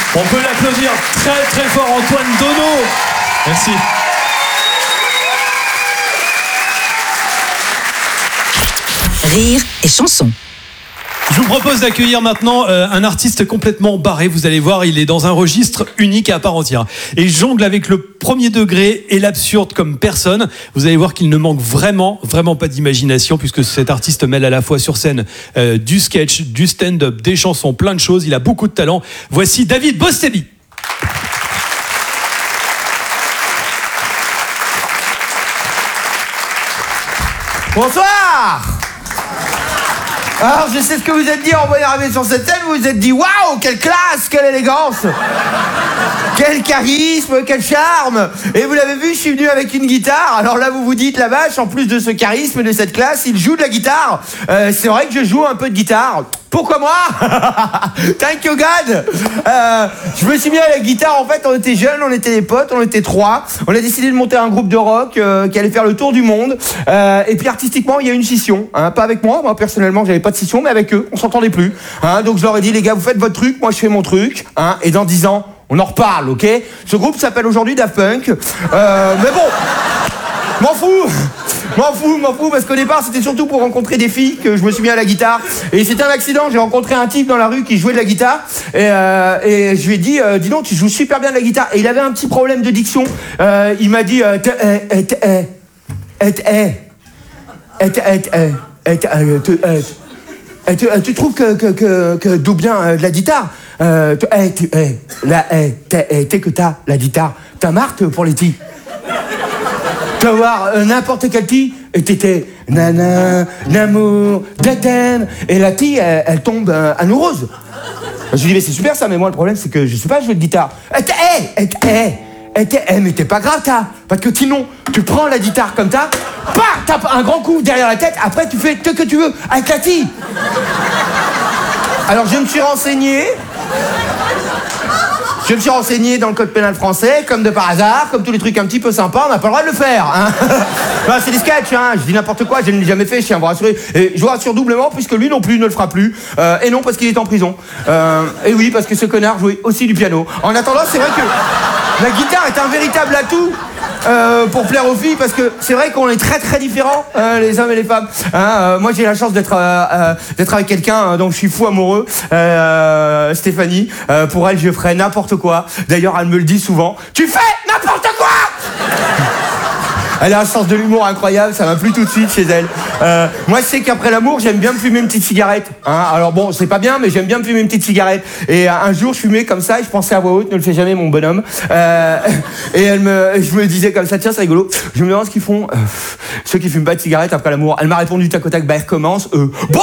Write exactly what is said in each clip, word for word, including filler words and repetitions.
On peut l'applaudir très très fort, Antoine Donneau. Merci. Rire et chanson. Je vous propose d'accueillir maintenant euh, un artiste complètement barré. Vous allez voir, il est dans un registre unique à part entière. Et jongle avec le premier degré et l'absurde comme personne. Vous allez voir qu'il ne manque vraiment, vraiment pas d'imagination, puisque cet artiste mêle à la fois sur scène euh, du sketch, du stand-up, des chansons, plein de choses. Il a beaucoup de talent. Voici David Bostelli. Bonsoir. Alors, je sais ce que vous êtes dit en voyant arriver sur cette scène. Vous vous êtes dit, waouh, quelle classe, quelle élégance, quel charisme, quel charme. Et vous l'avez vu, je suis venu avec une guitare. Alors là, vous vous dites, la vache, en plus de ce charisme et de cette classe, il joue de la guitare. Euh, c'est vrai que je joue un peu de guitare. Pourquoi moi? Thank you God. euh, Je me suis mis à la guitare. En fait, on était jeunes, on était des potes, on était trois. On a décidé de monter un groupe de rock euh, qui allait faire le tour du monde. euh, Et puis artistiquement, il y a une scission, hein. Pas avec moi, moi personnellement, j'avais pas de scission, mais avec eux, on s'entendait plus, hein. Donc je leur ai dit, les gars, vous faites votre truc, moi je fais mon truc, hein. Et dans dix ans, on en reparle, ok? Ce groupe s'appelle aujourd'hui Daft Punk. euh, Mais bon, m'en fous. M'en fous, m'en fous, parce qu'au départ, c'était surtout pour rencontrer des filles que je me suis mis à la guitare. Et c'était un accident, j'ai rencontré un type dans la rue qui jouait de la guitare. Et, euh, et je lui ai dit, euh, dis donc, tu joues super bien de la guitare. Et il avait un petit problème de diction. Euh, il m'a dit, euh, te- eh, eh, te- eh, eh, te- eh, eh, te- eh, te- eh, eh, te- eh, te- eh, eh, tu, eh, tu trouves que, que, que, que d'où bien euh, de la guitare? euh, tu, eh, tu, eh, la, eh, t'es, eh, t'es que t'as la guitare. T'as marque pour les types. Tu vas voir euh, n'importe quel tille, et t'étais nana, namour, datem, et la tille, elle, elle tombe euh, amoureuse. Je lui dis, mais c'est super ça, mais moi le problème c'est que je sais pas jouer de guitare. Eh, t'es, eh, eh, eh, eh, t'es, eh, mais t'es pas grave, t'as. Parce que sinon, tu prends la guitare comme ça, bah, tape un grand coup derrière la tête, après tu fais ce que tu veux avec la tille. Alors je me suis renseigné. Je me suis renseigné dans le code pénal français, comme de par hasard, comme tous les trucs un petit peu sympas, on n'a pas le droit de le faire. Hein. Bah, c'est des sketchs, hein. Je dis n'importe quoi, je ne l'ai jamais fait, je tiens à vous rassurer. Et je vous rassure doublement, puisque lui non plus ne le fera plus. Euh, et non, parce qu'il est en prison. Euh, et oui, parce que ce connard jouait aussi du piano. En attendant, c'est vrai que la guitare est un véritable atout. Euh, pour plaire aux filles, parce que c'est vrai qu'on est très très différents, euh, les hommes et les femmes. Hein, euh, moi j'ai la chance d'être euh, euh, d'être avec quelqu'un euh, dont je suis fou amoureux, euh, Stéphanie. Euh, pour elle, je ferais n'importe quoi. D'ailleurs, elle me le dit souvent. Tu fais n'importe quoi. Elle a un sens de l'humour incroyable, ça m'a plu tout de suite chez elle. Euh, moi, je sais qu'après l'amour, j'aime bien me fumer une petite cigarette. Hein. Alors bon, c'est pas bien, mais j'aime bien me fumer une petite cigarette. Et euh, un jour, je fumais comme ça et je pensais à voix haute, ne le fais jamais, mon bonhomme. Euh, et elle me, je me disais comme ça, tiens, c'est rigolo. Je me demande ce qu'ils font, euh, ceux qui fument pas de cigarette après l'amour. Elle m'a répondu tac au tac, bah, elle recommence. Euh, bon.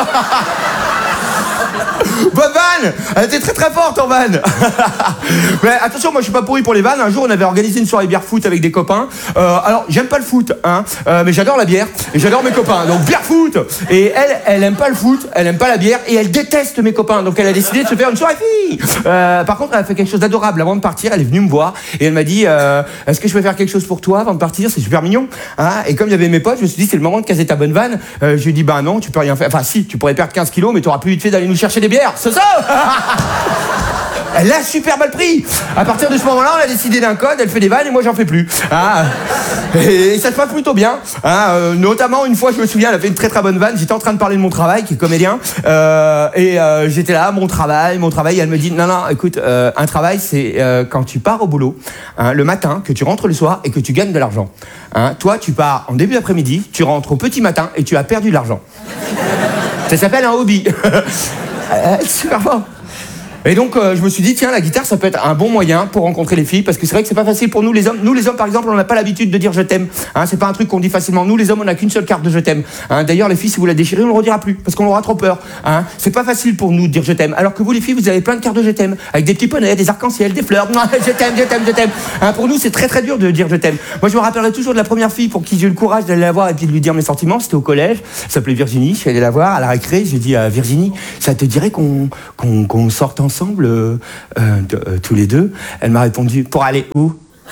Bonne vanne. Elle était très très forte en vanne. Mais attention, moi je suis pas pourri pour les vannes. Un jour on avait organisé une soirée bière foot avec des copains. euh, Alors j'aime pas le foot, hein, euh, mais j'adore la bière. Et j'adore mes copains, donc bière foot. Et elle, elle aime pas le foot, elle aime pas la bière. Et elle déteste mes copains. Donc elle a décidé de se faire une soirée fille. euh, Par contre elle a fait quelque chose d'adorable. Avant de partir, elle est venue me voir. Et elle m'a dit, euh, est-ce que je peux faire quelque chose pour toi avant de partir? C'est super mignon, hein. Et comme il y avait mes potes, je me suis dit c'est le moment de caser ta bonne vanne. euh, Je lui ai dit, bah non, tu peux rien faire. Enfin si, tu pourrais perdre quinze kilos, mais t'auras plus vite fait d'aller nous chercher des bières. C'est ça. Elle l'a super mal pris. À partir de ce moment-là, on a décidé d'un code, elle fait des vannes et moi j'en fais plus. Ah, et, et ça se passe plutôt bien. Ah, euh, notamment une fois, je me souviens, elle a fait une très très bonne vanne. J'étais en train de parler de mon travail, qui est comédien, euh, et euh, j'étais là, mon travail, mon travail. Et elle me dit, non non, écoute, euh, un travail, c'est euh, quand tu pars au boulot, hein, le matin, que tu rentres le soir et que tu gagnes de l'argent. Hein, toi, tu pars en début d'après-midi, tu rentres au petit matin et tu as perdu de l'argent. Ça s'appelle un hobby. Super fort. Et donc euh, je me suis dit tiens, la guitare ça peut être un bon moyen pour rencontrer les filles, parce que c'est vrai que c'est pas facile pour nous les hommes. Nous les hommes par exemple, on n'a pas l'habitude de dire je t'aime, hein, c'est pas un truc qu'on dit facilement. Nous les hommes, on n'a qu'une seule carte de je t'aime, hein. D'ailleurs les filles, si vous la déchirez, on le redira plus parce qu'on aura trop peur, hein. C'est pas facile pour nous de dire je t'aime, alors que vous les filles, vous avez plein de cartes de je t'aime avec des petits poneys, des arcs-en-ciel, des fleurs. Je t'aime, je t'aime, je t'aime, hein. Pour nous c'est très très dur de dire je t'aime. Moi je me rappellerai toujours de la première fille pour qui j'ai eu le courage d'aller la voir et puis de lui dire mes sentiments. C'était au collège, elle s'appelait Virginie. Je suis allé la voir à la récré, j'ai dit à Virginie, ça te dirait qu'on qu'on, qu'on sorte ensemble euh, Euh, de, euh, tous les deux. Elle m'a répondu, pour aller où?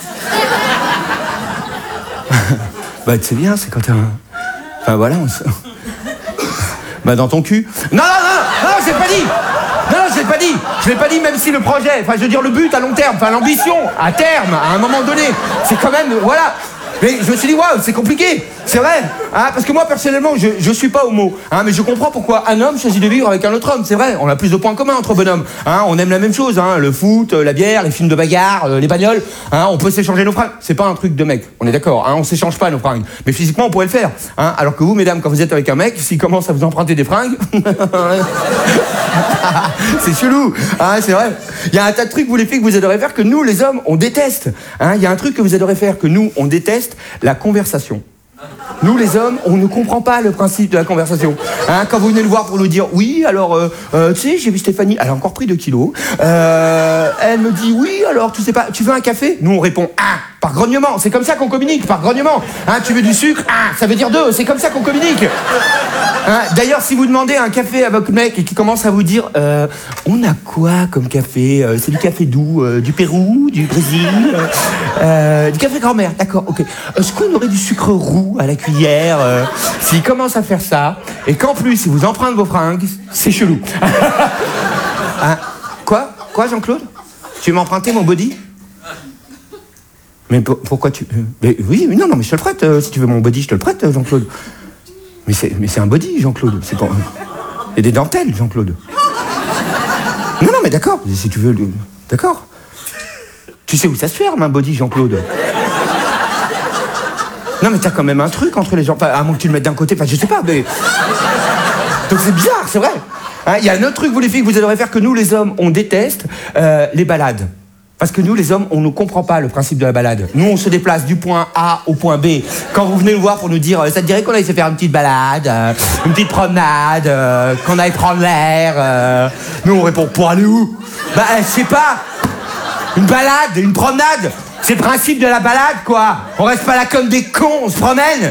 Bah tu sais bien, c'est quand t'as un... Enfin voilà, on se... Bah dans ton cul. Non, non, non, non, non, j'ai pas dit. Non, non, j'ai pas dit. dit. Je l'ai pas dit, même si le projet, enfin, je veux dire le but à long terme, enfin, l'ambition à terme, à un moment donné, c'est quand même, voilà. Mais je me suis dit, waouh, c'est compliqué, c'est vrai, hein, parce que moi, personnellement, je, je suis pas homo, hein, mais je comprends pourquoi un homme choisit de vivre avec un autre homme, c'est vrai, on a plus de points communs entre bonhommes, hein, on aime la même chose, hein, le foot, la bière, les films de bagarre, euh, les bagnoles, hein, on peut s'échanger nos fringues, c'est pas un truc de mec, on est d'accord, hein, on s'échange pas nos fringues, mais physiquement, on pourrait le faire, hein, alors que vous, mesdames, quand vous êtes avec un mec, s'il commence à vous emprunter des fringues, c'est chelou, hein, c'est vrai, il y a un tas de trucs, vous les filles, que vous adorez faire, que nous, les hommes, on déteste, hein, il y a un truc que vous adorez faire, que nous, on déteste, la conversation. Nous, les hommes, on ne comprend pas le principe de la conversation. Hein, quand vous venez nous voir pour nous dire, oui, alors, euh, euh, tu sais, j'ai vu Stéphanie, elle a encore pris deux kilos. Euh, elle me dit, oui, alors, tu sais pas, tu veux un café? Nous, on répond, ah, par grognement. C'est comme ça qu'on communique, par grognement. Hein, tu veux du sucre? Ah, ça veut dire deux. C'est comme ça qu'on communique. Hein, d'ailleurs, si vous demandez un café à votre mec et qu'il commence à vous dire, euh, on a quoi comme café? euh, C'est du café d'où? euh, Du Pérou, du Brésil, euh, euh, du café grand-mère. D'accord, ok. Est-ce qu'on aurait du sucre roux à la cuillère? euh, S'il commence à faire ça, et qu'en plus, il vous emprunte vos fringues, c'est chelou. Hein, quoi? Quoi, Jean-Claude? Tu veux m'emprunter mon body? Mais pour, pourquoi tu... Mais oui, mais non, non, mais je te le prête. euh, si tu veux mon body, je te le prête, Jean-Claude. Mais c'est, mais c'est un body, Jean-Claude. C'est pas... Il y a des dentelles, Jean-Claude. Non, non, mais d'accord. Si tu veux... le- D'accord. Tu sais où ça se ferme, un body, Jean-Claude? Non, mais t'as quand même un truc entre les gens. Enfin, à moins que tu le mettes d'un côté, enfin, je sais pas, mais... Donc c'est bizarre, c'est vrai. Hein, il y a un autre truc, vous les filles, que vous adorez faire, que nous, les hommes, on déteste, euh, les balades. Parce que nous, les hommes, on ne comprend pas le principe de la balade. Nous, on se déplace du point A au point B. Quand vous venez nous voir pour nous dire, euh, ça te dirait qu'on aille se faire une petite balade, euh, une petite promenade, euh, qu'on aille prendre l'air, euh... nous, on répond, pour aller où? Bah, euh, je sais pas. Une balade, une promenade. C'est le principe de la balade, quoi. On reste pas là comme des cons, on se promène.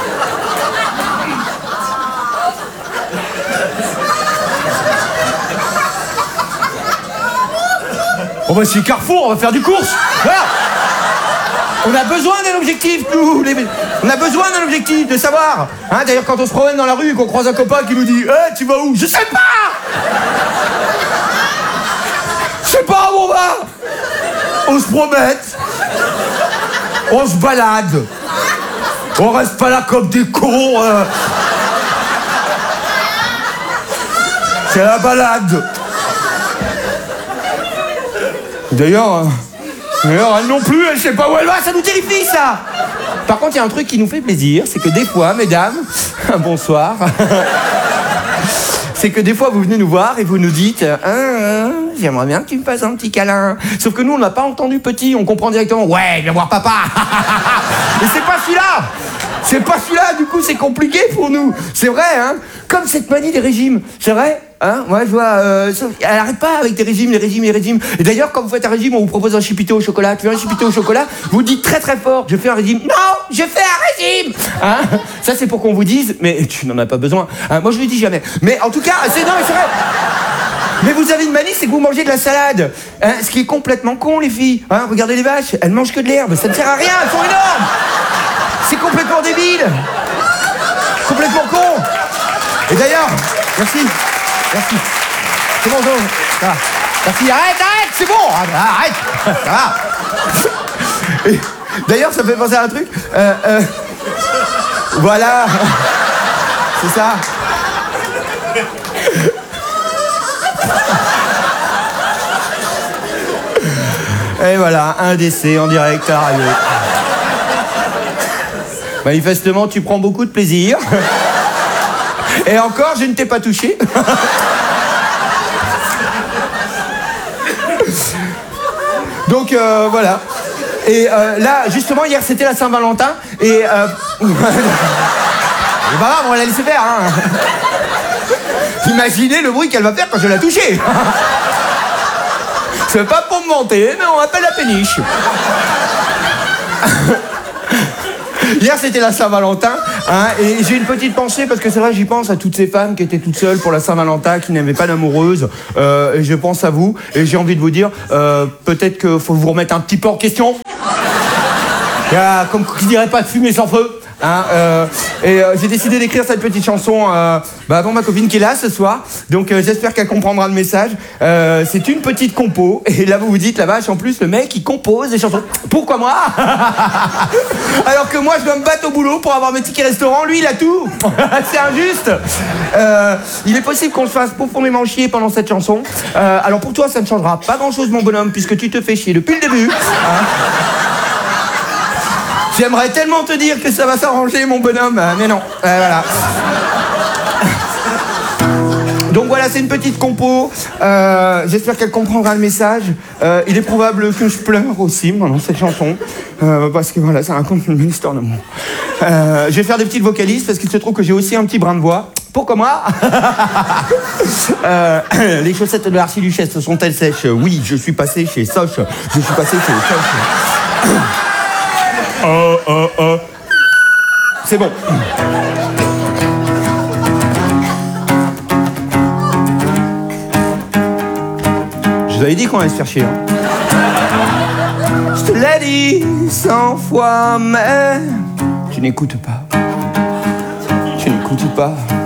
On va chez Carrefour, on va faire du course. Voilà. On a besoin d'un objectif, nous. Les... On a besoin d'un objectif, de savoir. Hein, d'ailleurs, quand on se promène dans la rue et qu'on croise un copain qui nous dit hey, « tu vas où ?»« Je sais pas. Je sais pas où on va. On se promène. On se balade. On reste pas là comme des cons. Euh... C'est la balade. » D'ailleurs, euh, d'ailleurs, elle non plus, elle sait pas où elle va, ça nous terrifie, ça. Par contre, il y a un truc qui nous fait plaisir, c'est que des fois, mesdames, bonsoir, c'est que des fois, vous venez nous voir et vous nous dites ah, ah, j'aimerais bien que tu me fasses un petit câlin. Sauf que nous, on n'a pas entendu petit, on comprend directement, ouais, viens voir papa. Mais c'est pas celui-là. C'est pas celui-là, du coup, c'est compliqué pour nous. C'est vrai, hein. Comme cette manie des régimes, c'est vrai. Hein, moi je vois, euh, elle arrête pas avec des régimes, les régimes, les régimes. Et d'ailleurs, quand vous faites un régime, on vous propose un chipito au chocolat. Tu veux un chipito au chocolat? Vous dites très très fort, je fais un régime. Non, je fais un régime. Hein, ça c'est pour qu'on vous dise, mais tu n'en as pas besoin. Hein, moi je le dis jamais. Mais en tout cas, c'est non, mais c'est vrai. Mais vous avez une manie, c'est que vous mangez de la salade. Hein, ce qui est complètement con, les filles. Hein, regardez les vaches, elles mangent que de l'herbe. Ça ne sert à rien, elles sont énormes. C'est complètement débile. Complètement con. Et d'ailleurs, merci. Merci. C'est bon, Jean. Ça va. Merci. Arrête, arrête, c'est bon. Arrête. Ça va. Et, d'ailleurs, ça me fait penser à un truc. Euh, euh, voilà. C'est ça. Et voilà, un décès en direct à la radio. Manifestement, tu prends beaucoup de plaisir. Et encore, je ne t'ai pas touché. Donc euh, voilà. Et euh, là, justement, hier c'était la Saint-Valentin. Et euh... c'est pas grave, on va la laisser faire. Hein. Imaginez le bruit qu'elle va faire quand je la toucher. C'est pas pour me monter, mais on appelle la péniche. Hier c'était la Saint-Valentin, hein, et j'ai une petite pensée parce que c'est vrai, j'y pense à toutes ces femmes qui étaient toutes seules pour la Saint-Valentin, qui n'avaient pas d'amoureuse, euh, et je pense à vous, et j'ai envie de vous dire, euh, peut-être qu'il faut vous remettre un petit peu en question. Il y a, comme qui dirait, pas de fumée sans feu, Hein, euh, et euh, j'ai décidé d'écrire cette petite chanson euh, bah, pour ma copine qui est là ce soir. Donc euh, j'espère qu'elle comprendra le message. Euh, c'est une petite compo. Et là vous vous dites, la vache, en plus le mec il compose des chansons. Pourquoi moi? Alors que moi je dois me battre au boulot pour avoir mes tickets restaurants. Lui il a tout. C'est injuste. Euh, il est possible qu'on se fasse profondément chier pendant cette chanson. Euh, alors pour toi ça ne changera pas grand chose mon bonhomme, puisque tu te fais chier depuis le début. Hein. J'aimerais tellement te dire que ça va s'arranger, mon bonhomme, mais non. Euh, voilà. Donc voilà, c'est une petite compo. Euh, J'espère qu'elle comprendra le message. Euh, il est probable que je pleure aussi pendant cette chanson, euh, parce que voilà, ça raconte une histoire d'amour. Euh, je vais faire des petites vocalises parce qu'il se trouve que j'ai aussi un petit brin de voix. Pourquoi moi? euh, Les chaussettes de l'archiduchesse sont-elles sèches? Oui, je suis passé chez Soch. Je suis passé chez Soch. Oh, oh, oh. C'est bon. Je vous avais dit qu'on allait se faire chier. Hein. Je te l'ai dit cent fois, mais tu n'écoutes pas. Tu n'écoutes pas.